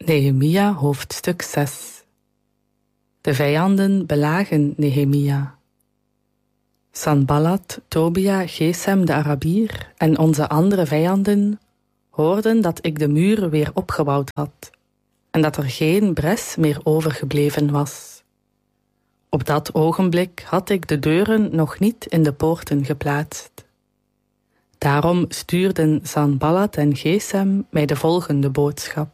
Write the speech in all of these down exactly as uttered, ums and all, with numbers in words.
Nehemia hoofdstuk zes. De vijanden belagen Nehemia. Sanballat, Tobia, Gesem de Arabier en onze andere vijanden hoorden dat ik de muur weer opgebouwd had en dat er geen bres meer overgebleven was. Op dat ogenblik had ik de deuren nog niet in de poorten geplaatst. Daarom stuurden Sanballat en Gesem mij de volgende boodschap.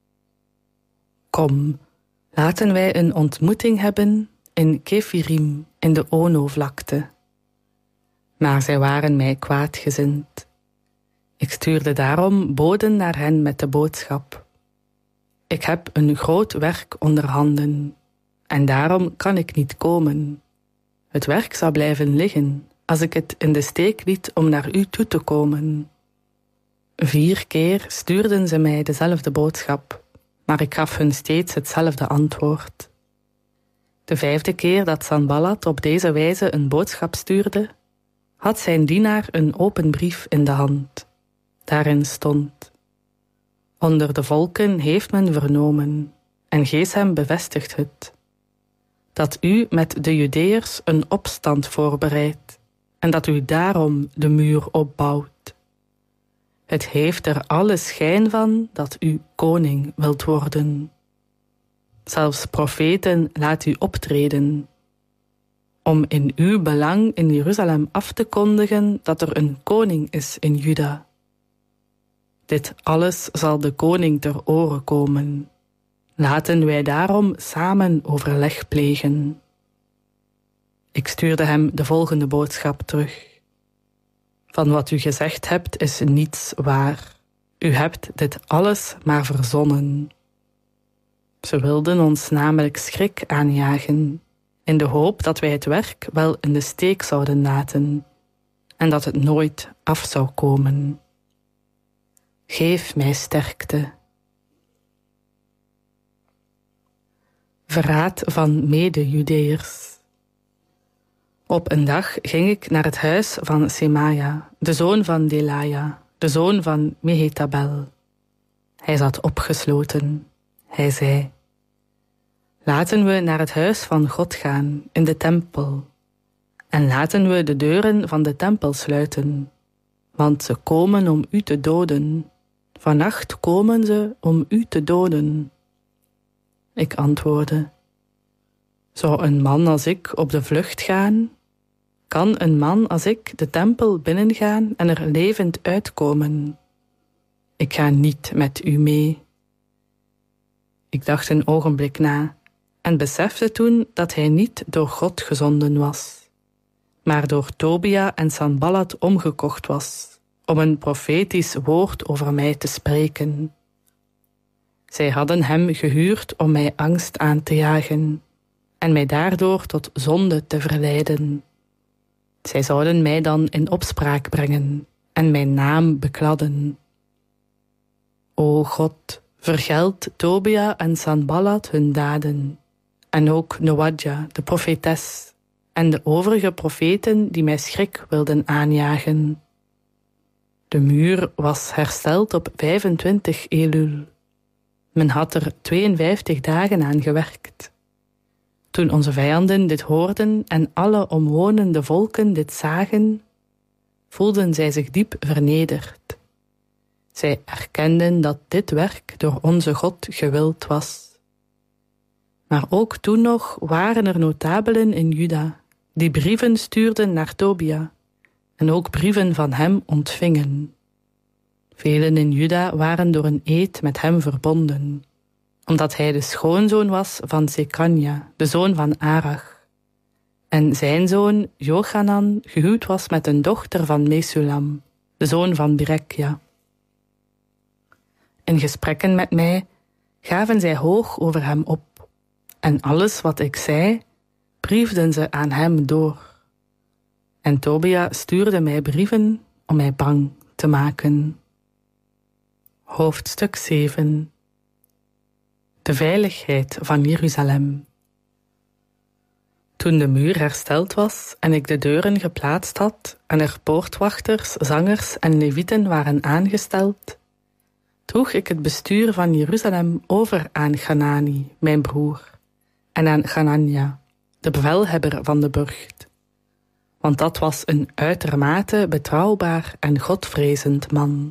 Kom, laten wij een ontmoeting hebben in Kefirim in de Ono-vlakte. Maar zij waren mij kwaadgezind. Ik stuurde daarom boden naar hen met de boodschap. Ik heb een groot werk onder handen, en daarom kan ik niet komen. Het werk zal blijven liggen, als ik het in de steek liet om naar u toe te komen. Vier keer stuurden ze mij dezelfde boodschap, maar ik gaf hun steeds hetzelfde antwoord. De vijfde keer dat Sanballat op deze wijze een boodschap stuurde, had zijn dienaar een open brief in de hand. Daarin stond: onder de volken heeft men vernomen, en Gesem bevestigt het, dat u met de Judeërs een opstand voorbereidt en dat u daarom de muur opbouwt. Het heeft er alle schijn van dat u koning wilt worden. Zelfs profeten laat u optreden, om in uw belang in Jeruzalem af te kondigen dat er een koning is in Juda. Dit alles zal de koning ter oren komen. Laten wij daarom samen overleg plegen. Ik stuurde hem de volgende boodschap terug. Van wat u gezegd hebt is niets waar. U hebt dit alles maar verzonnen. Ze wilden ons namelijk schrik aanjagen, in de hoop dat wij het werk wel in de steek zouden laten en dat het nooit af zou komen. Geef mij sterkte. Verraad van mede-Judeërs. Op een dag ging ik naar het huis van Semaja, de zoon van Delaja, de zoon van Mehetabel. Hij zat opgesloten. Hij zei: laten we naar het huis van God gaan, in de tempel, en laten we de deuren van de tempel sluiten, want ze komen om u te doden. Vannacht komen ze om u te doden. Ik antwoordde: zou een man als ik op de vlucht gaan? Kan een man als ik de tempel binnengaan en er levend uitkomen? Ik ga niet met u mee. Ik dacht een ogenblik na en besefte toen dat hij niet door God gezonden was, maar door Tobia en Sanballat omgekocht was, om een profetisch woord over mij te spreken. Zij hadden hem gehuurd om mij angst aan te jagen en mij daardoor tot zonde te verleiden. Zij zouden mij dan in opspraak brengen en mijn naam bekladden. O God, vergeld Tobia en Sanballat hun daden, en ook Noadja, de profetes, en de overige profeten die mij schrik wilden aanjagen. De muur was hersteld op vijfentwintig Elul. Men had er tweeënvijftig dagen aan gewerkt. Toen onze vijanden dit hoorden en alle omwonende volken dit zagen, voelden zij zich diep vernederd. Zij erkenden dat dit werk door onze God gewild was. Maar ook toen nog waren er notabelen in Juda, die brieven stuurden naar Tobia, en ook brieven van hem ontvingen. Velen in Juda waren door een eed met hem verbonden, omdat hij de schoonzoon was van Sekanja, de zoon van Arach, en zijn zoon Jochanan gehuwd was met een dochter van Mesulam, de zoon van Berekja. In gesprekken met mij gaven zij hoog over hem op, en alles wat ik zei, briefden ze aan hem door. En Tobia stuurde mij brieven om mij bang te maken. Hoofdstuk zeven. De veiligheid van Jeruzalem. Toen de muur hersteld was en ik de deuren geplaatst had en er poortwachters, zangers en levieten waren aangesteld, droeg ik het bestuur van Jeruzalem over aan Hanani, mijn broer, en aan Hanania, de bevelhebber van de burcht. Want dat was een uitermate betrouwbaar en godvrezend man.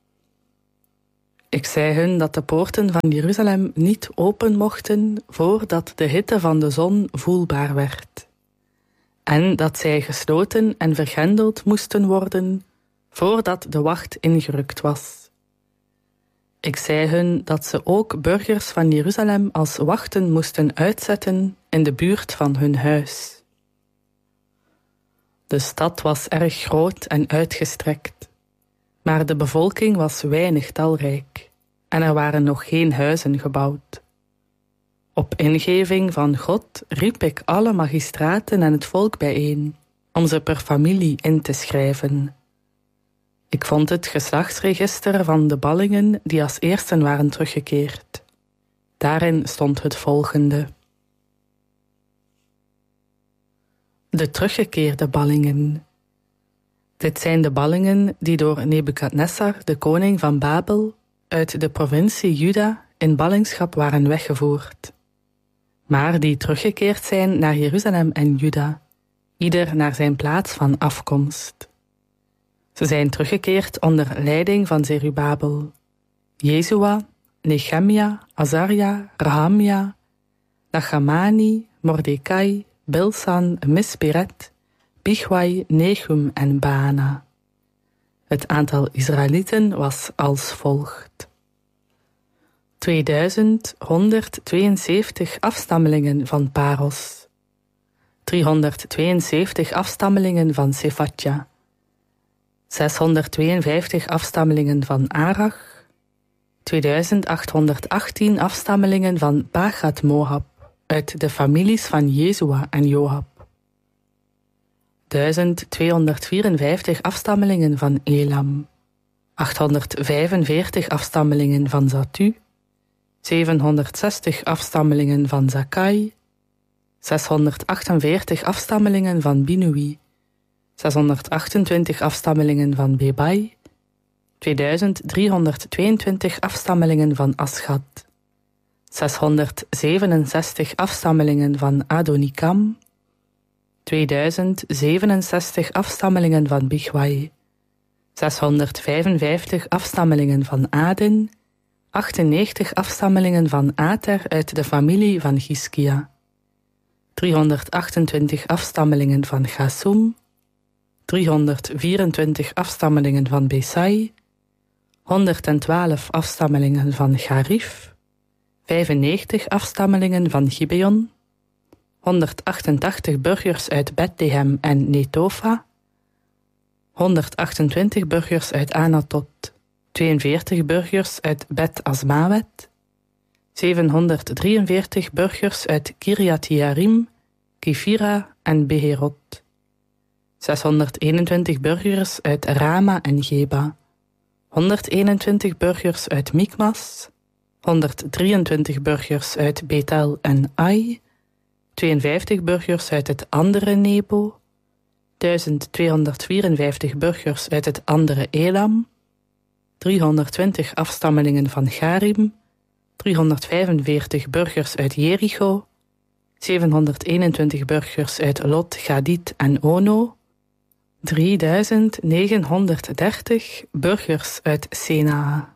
Ik zei hun dat de poorten van Jeruzalem niet open mochten voordat de hitte van de zon voelbaar werd, en dat zij gesloten en vergrendeld moesten worden voordat de wacht ingerukt was. Ik zei hun dat ze ook burgers van Jeruzalem als wachten moesten uitzetten in de buurt van hun huis. De stad was erg groot en uitgestrekt, maar de bevolking was weinig talrijk en er waren nog geen huizen gebouwd. Op ingeving van God riep ik alle magistraten en het volk bijeen om ze per familie in te schrijven. Ik vond het geslachtsregister van de ballingen die als eersten waren teruggekeerd. Daarin stond het volgende. De teruggekeerde ballingen. Dit zijn de ballingen die door Nebukadnessar, de koning van Babel, uit de provincie Juda in ballingschap waren weggevoerd, maar die teruggekeerd zijn naar Jeruzalem en Juda, ieder naar zijn plaats van afkomst. Ze zijn teruggekeerd onder leiding van Zerubabel, Jezua, Nehemia, Azaria, Rahamia, Nachamani, Mordecai, Bilsan, Misperet, Bigwai, Nehum en Baana. Het aantal Israëlieten was als volgt. tweeduizend honderdtweeënzeventig afstammelingen van Paros, driehonderdtweeënzeventig afstammelingen van Sefatja, zeshonderdtweeënvijftig afstammelingen van Arach, tweeduizend achthonderdachttien afstammelingen van Pagat Moab, uit de families van Jezua en Joab, duizend tweehonderdvierenvijftig afstammelingen van Elam, achthonderdvijfenveertig afstammelingen van Zatu, zevenhonderdzestig afstammelingen van Zakai, zeshonderdachtenveertig afstammelingen van Binui, zeshonderdachtentwintig afstammelingen van Bebai, tweeduizend driehonderdtweeëntwintig afstammelingen van Aschat, zeshonderdzevenenzestig afstammelingen van Adonikam, tweeduizend zevenenzestig afstammelingen van Bigwai, zeshonderdvijfenvijftig afstammelingen van Adin, achtennegentig afstammelingen van Ater uit de familie van Giskia, driehonderdachtentwintig afstammelingen van Gasum, driehonderdvierentwintig afstammelingen van Besai, honderdtwaalf afstammelingen van Garif, vijfennegentig afstammelingen van Gibeon, honderdachtentachtig burgers uit Bethlehem en Netofa, honderdachtentwintig burgers uit Anatot, tweeënveertig burgers uit Bet Asmawet, zevenhonderddrieënveertig burgers uit Kiryat Jearim, Kifira en Beherot, zeshonderdeenentwintig burgers uit Rama en Geba, honderdeenentwintig burgers uit Mikmas, honderddrieëntwintig burgers uit Betel en Ai, tweeënvijftig burgers uit het andere Nebo, duizend tweehonderdvierenvijftig burgers uit het andere Elam, driehonderdtwintig afstammelingen van Garim, driehonderdvijfenveertig burgers uit Jericho, zevenhonderdeenentwintig burgers uit Lot, Gadit en Ono, drieduizend negenhonderddertig burgers uit Senaa.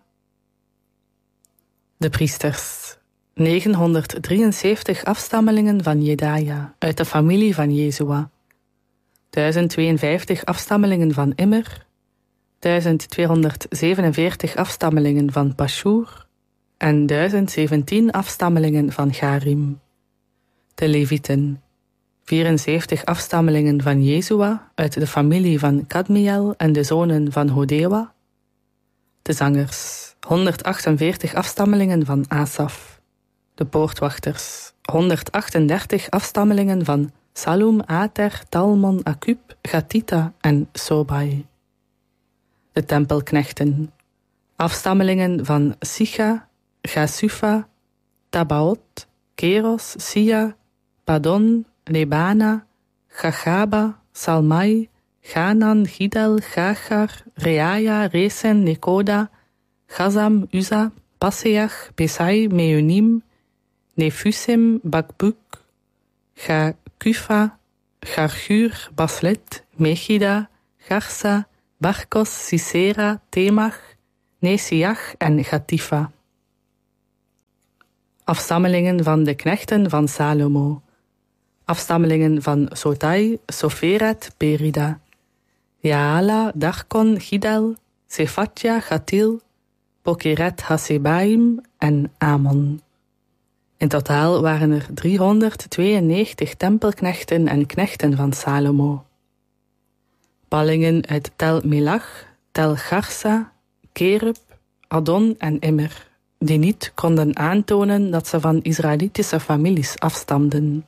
De priesters. negenhonderddrieënzeventig afstammelingen van Jedaja uit de familie van Jezua, duizend tweeënvijftig afstammelingen van Immer, duizend tweehonderdzevenenveertig afstammelingen van Pashur en duizend zeventien afstammelingen van Garim. De Levieten. vierenzeventig afstammelingen van Jezua uit de familie van Kadmiel en de zonen van Hodewa. De zangers. honderdachtenveertig afstammelingen van Asaf. De poortwachters. honderdachtendertig afstammelingen van Salum, Ater, Talmon, Akub, Gatita en Sobai. De tempelknechten. Afstammelingen van Sicha, Gasufa, Tabaot, Keros, Sia, Padon, Lebana, Gachaba, Salmai, Ganan, Gidel, Gachar, Reaya, Resen, Nekoda, Gazam, Uza, Passeach, Besai, Meonim, Nefusim, Bakbuk, Ga-Kufa, Gargur, Baslet, Mechida, Garsa, Barkos, Sisera, Temach, Nesiach en Gatifa. Afstammelingen van de knechten van Salomo. Afstammelingen van Sotai, Soferet, Perida. Jaala, Darkon, Gidel, Sefatja, Gatil, Pokeret, Hasebaim en Amon. In totaal waren er driehonderdtweeënnegentig tempelknechten en knechten van Salomo. Ballingen uit Tel Melach, Tel Garsa, Kerub, Adon en Immer, die niet konden aantonen dat ze van Israëlitische families afstamden.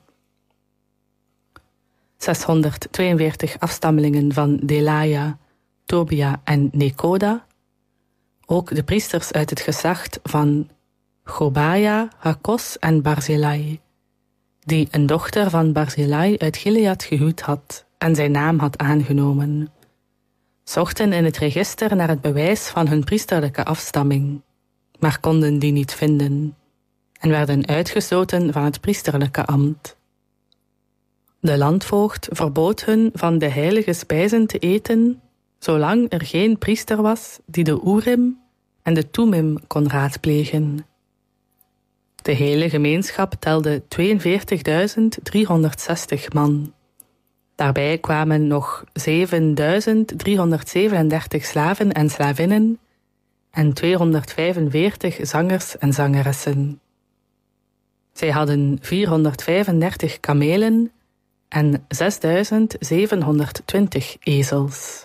zeshonderdtweeënveertig afstammelingen van Delaya, Tobia en Nekoda. Ook de priesters uit het geslacht van Gobaia, Hakos en Barzilai, die een dochter van Barzilai uit Gilead gehuwd had en zijn naam had aangenomen, zochten in het register naar het bewijs van hun priesterlijke afstamming, maar konden die niet vinden en werden uitgesloten van het priesterlijke ambt. De landvoogd verbood hun van de heilige spijzen te eten, zolang er geen priester was die de Urim en de Tumim kon raadplegen. De hele gemeenschap telde tweeënveertigduizend driehonderdzestig man. Daarbij kwamen nog zevenduizend driehonderdzevenendertig slaven en slavinnen en tweehonderdvijfenveertig zangers en zangeressen. Zij hadden vierhonderdvijfendertig kamelen en zesduizend zevenhonderdtwintig ezels.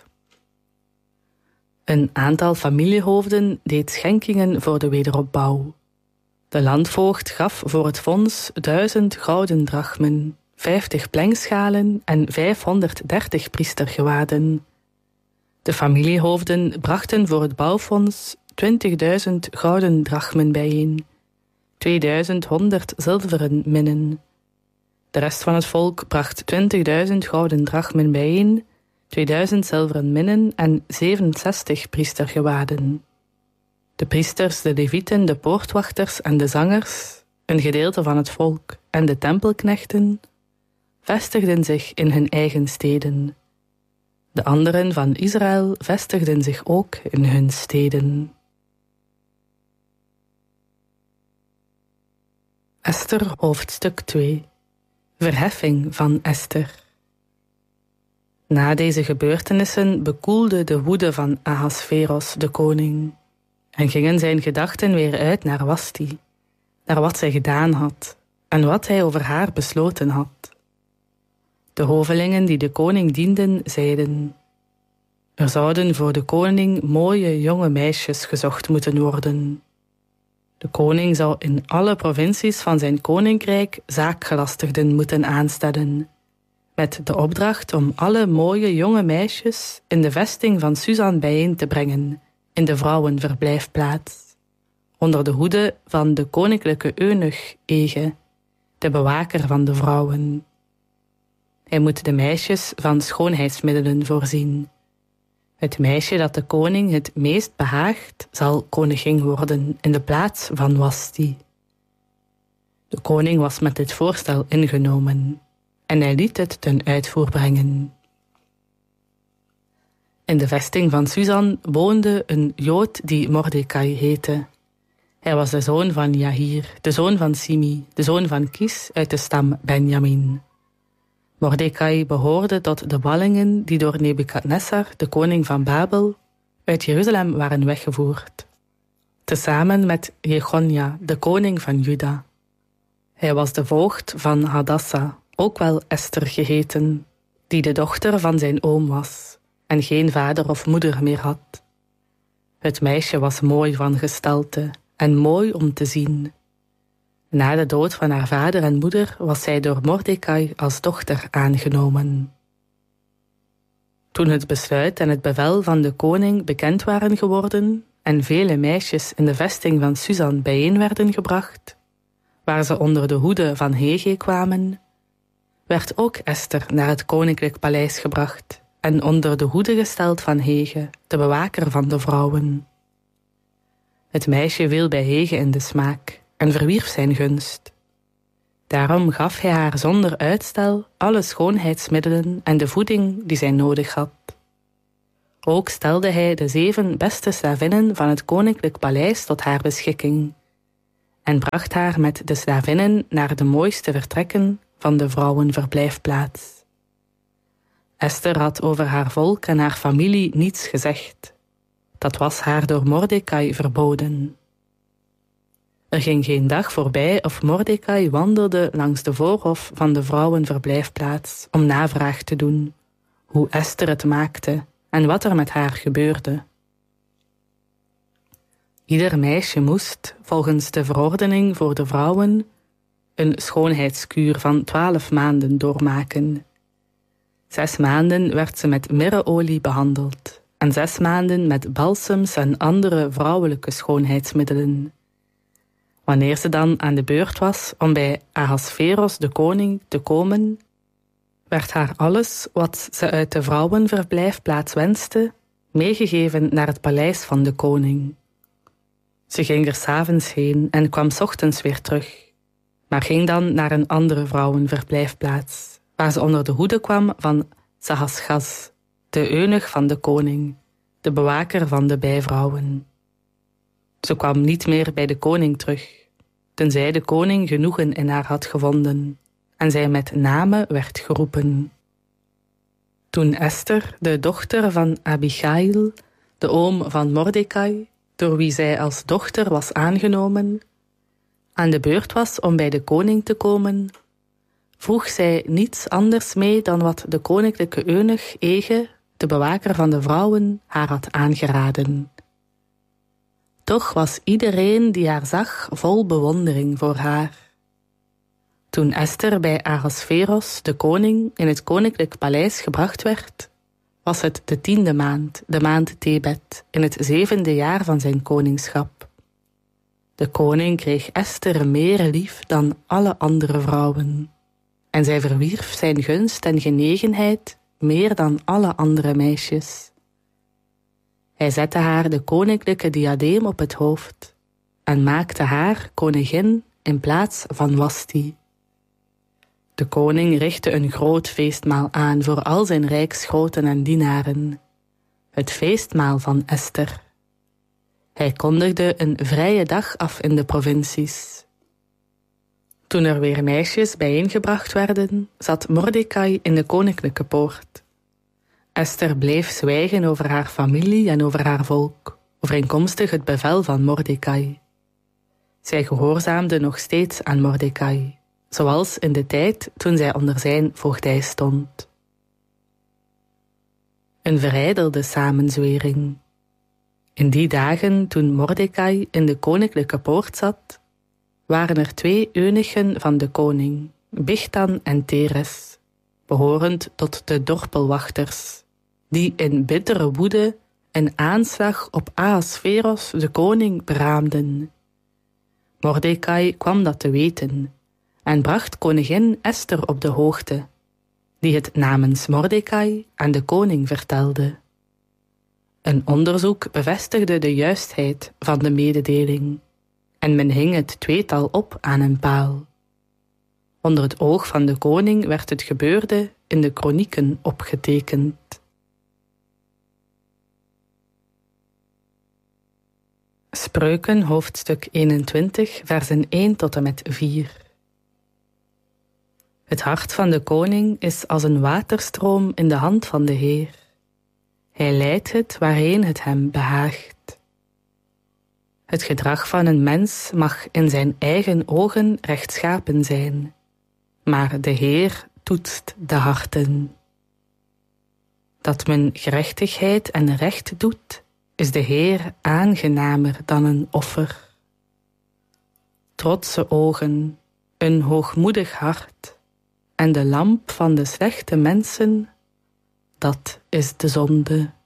Een aantal familiehoofden deed schenkingen voor de wederopbouw. De landvoogd gaf voor het fonds duizend gouden drachmen, vijftig plengschalen en vijfhonderddertig priestergewaden. De familiehoofden brachten voor het bouwfonds twintigduizend gouden drachmen bijeen, tweeduizendhonderd zilveren minnen. De rest van het volk bracht twintigduizend gouden drachmen bijeen, tweeduizend zilveren minnen en zevenenzestig priestergewaden. De priesters, de levieten, de poortwachters en de zangers, een gedeelte van het volk en de tempelknechten, vestigden zich in hun eigen steden. De anderen van Israël vestigden zich ook in hun steden. Esther hoofdstuk twee. Verheffing van Esther. Na deze gebeurtenissen bekoelde de woede van Ahasveros, de koning, en gingen zijn gedachten weer uit naar Wasti, naar wat zij gedaan had en wat hij over haar besloten had. De hovelingen die de koning dienden, zeiden: er zouden voor de koning mooie jonge meisjes gezocht moeten worden. De koning zou in alle provincies van zijn koninkrijk zaakgelastigden moeten aanstellen, met de opdracht om alle mooie jonge meisjes in de vesting van Susan bijeen te brengen, in de vrouwenverblijfplaats, onder de hoede van de koninklijke eunuch Ege, de bewaker van de vrouwen. Hij moet de meisjes van schoonheidsmiddelen voorzien. Het meisje dat de koning het meest behaagt, zal koningin worden in de plaats van Wasti. De koning was met dit voorstel ingenomen en hij liet het ten uitvoer brengen. In de vesting van Susan woonde een Jood die Mordecai heette. Hij was de zoon van Jahir, de zoon van Simi, de zoon van Kis uit de stam Benjamin. Mordecai behoorde tot de ballingen die door Nebukadnessar, de koning van Babel, uit Jeruzalem waren weggevoerd, tezamen met Jechonia, de koning van Juda. Hij was de voogd van Hadassa, ook wel Esther geheten, die de dochter van zijn oom was en geen vader of moeder meer had. Het meisje was mooi van gestalte en mooi om te zien. Na de dood van haar vader en moeder was zij door Mordecai als dochter aangenomen. Toen het besluit en het bevel van de koning bekend waren geworden en vele meisjes in de vesting van Susan bijeen werden gebracht, waar ze onder de hoede van Hege kwamen, werd ook Esther naar het koninklijk paleis gebracht en onder de hoede gesteld van Hege, de bewaker van de vrouwen. Het meisje viel bij Hege in de smaak en verwierf zijn gunst. Daarom gaf hij haar zonder uitstel alle schoonheidsmiddelen en de voeding die zij nodig had. Ook stelde hij de zeven beste slavinnen van het koninklijk paleis tot haar beschikking en bracht haar met de slavinnen naar de mooiste vertrekken van de vrouwenverblijfplaats. Esther had over haar volk en haar familie niets gezegd. Dat was haar door Mordecai verboden. Er ging geen dag voorbij of Mordecai wandelde langs de voorhof van de vrouwenverblijfplaats om navraag te doen, hoe Esther het maakte en wat er met haar gebeurde. Ieder meisje moest, volgens de verordening voor de vrouwen, een schoonheidskuur van twaalf maanden doormaken. Zes maanden werd ze met mirreolie behandeld en zes maanden met balsems en andere vrouwelijke schoonheidsmiddelen. Wanneer ze dan aan de beurt was om bij Ahasveros de koning te komen, werd haar alles wat ze uit de vrouwenverblijfplaats wenste, meegegeven naar het paleis van de koning. Ze ging er 's avonds heen en kwam 's ochtends weer terug, maar ging dan naar een andere vrouwenverblijfplaats, waar ze onder de hoede kwam van Sahasgas, de eunuch van de koning, de bewaker van de bijvrouwen. Ze kwam niet meer bij de koning terug, tenzij de koning genoegen in haar had gevonden en zij met name werd geroepen. Toen Esther, de dochter van Abigail, de oom van Mordecai, door wie zij als dochter was aangenomen, aan de beurt was om bij de koning te komen, vroeg zij niets anders mee dan wat de koninklijke eunuch Hege, de bewaker van de vrouwen, haar had aangeraden. Toch was iedereen die haar zag vol bewondering voor haar. Toen Esther bij Ahasveros, de koning, in het koninklijk paleis gebracht werd, was het de tiende maand, de maand Tebet, in het zevende jaar van zijn koningschap. De koning kreeg Esther meer lief dan alle andere vrouwen, en zij verwierf zijn gunst en genegenheid meer dan alle andere meisjes. Hij zette haar de koninklijke diadeem op het hoofd en maakte haar koningin in plaats van Wasti. De koning richtte een groot feestmaal aan voor al zijn rijksgroten en dienaren, het feestmaal van Esther. Hij kondigde een vrije dag af in de provincies. Toen er weer meisjes bijeengebracht werden, zat Mordecai in de koninklijke poort. Esther bleef zwijgen over haar familie en over haar volk, overeenkomstig het bevel van Mordecai. Zij gehoorzaamde nog steeds aan Mordecai, zoals in de tijd toen zij onder zijn voogdij stond. Een verijdelde samenzwering. In die dagen, toen Mordecai in de koninklijke poort zat, waren er twee eunuchen van de koning, Bigtan en Teres, behorend tot de dorpelwachters, die in bittere woede een aanslag op Ahasveros, de koning, beraamden. Mordecai kwam dat te weten en bracht koningin Esther op de hoogte, die het namens Mordecai aan de koning vertelde. Een onderzoek bevestigde de juistheid van de mededeling en men hing het tweetal op aan een paal. Onder het oog van de koning werd het gebeurde in de kronieken opgetekend. Spreuken, hoofdstuk eenentwintig, versen één tot en met vier. Het hart van de koning is als een waterstroom in de hand van de Heer. Hij leidt het waarheen het hem behaagt. Het gedrag van een mens mag in zijn eigen ogen rechtschapen zijn, maar de Heer toetst de harten. Dat men gerechtigheid en recht doet, is de Heer aangenamer dan een offer. Trotse ogen, een hoogmoedig hart en de lamp van de slechte mensen, dat is de zonde.